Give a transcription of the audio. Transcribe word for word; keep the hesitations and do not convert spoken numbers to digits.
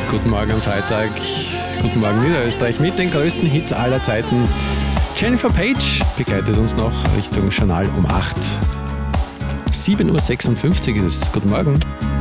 Guten Morgen am Freitag. Guten Morgen Niederösterreich mit den größten Hits aller Zeiten. Jennifer Page begleitet uns noch Richtung Journal um acht. sieben Uhr sechsundfünfzig ist es. Guten Morgen.